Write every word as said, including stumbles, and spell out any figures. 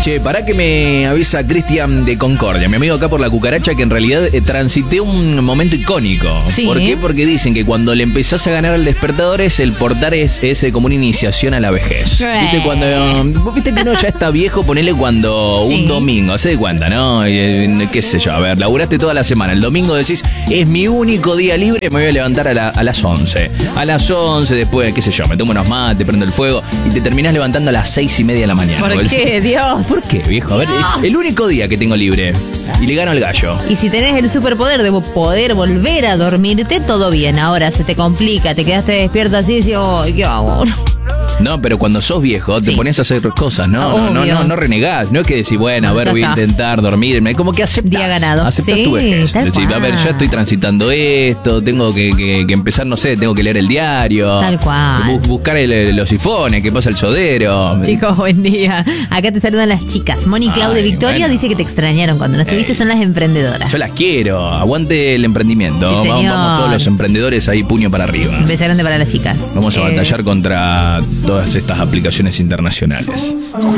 Che, pará que me avisa Cristian de Concordia, mi amigo acá por la cucaracha, que en realidad eh, transité un momento icónico. Sí. ¿Por qué? Porque dicen que cuando le empezás a ganar al despertador es el portar es, es como una iniciación a la vejez. Eh. ¿Viste? Cuando, vos viste que uno ya está viejo, ponele cuando Sí. un domingo, ¿se da cuenta, no? Eh, qué sé yo, a ver, laburaste toda la semana. El domingo decís, es mi único día libre, me voy a levantar a, la, a las once. A las once después, qué sé yo, me tomo unos mates, prendo el fuego y te terminás levantando a las seis y media de la mañana. ¿Por qué, Dios? ¿Por qué, viejo? A ver, es el único día que tengo libre y le gano al gallo. Y si tenés el superpoder de poder volver a dormirte, todo bien. Ahora se te complica, te quedaste despierto así y decís, oh, ¿qué hago? No, pero cuando sos viejo te Sí. pones a hacer cosas, ¿no? No, no, Obvio. no, no renegás. No es que decís, bueno, a No, ver, ya voy a está. intentar dormirme. Como que aceptás. Día ganado. Aceptás Sí, tu vejez. tal Decís, a ver, cual. ya estoy transitando esto, tengo que, que- que empezar, no sé, tengo que leer el diario. Tal cual. Bu- buscar el- los sifones, que pasa el sodero. Chicos, buen día. Acá te saludan las chicas. Moni Clau de Ay, Victoria bueno. dice que te extrañaron cuando no estuviste, Ey. son las emprendedoras. Yo las quiero. Aguante el emprendimiento. Sí, vamos, señor. vamos todos los emprendedores ahí, puño para arriba. Un beso grande para las chicas. Vamos a Eh, batallar contra todas estas aplicaciones internacionales.